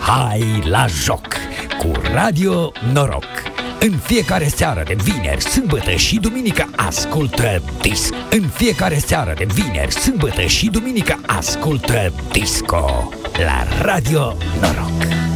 Hai la joc cu Radio Noroc. În fiecare seară de vineri, sâmbătă și duminică ascultă disco. În fiecare seară de vineri, sâmbătă și duminică ascultă disco la Radio Noroc.